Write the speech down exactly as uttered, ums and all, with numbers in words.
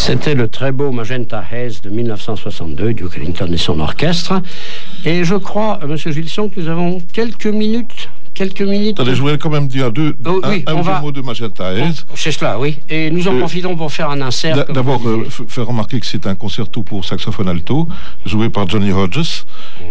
C'était le très beau Magenta Haze de mille neuf cent soixante-deux, Duke Ellington et son orchestre. Et je crois, M. Gilson, que nous avons quelques minutes. Quelques minutes. Attendez, je voudrais quand même dire deux, oh, oui, un, un va... mot de Magenta Haze. Bon, c'est cela, oui. Et nous en euh, profitons pour faire un insert. D'abord, euh, faire remarquer que c'est un concerto pour saxophone alto, joué par Johnny Hodges.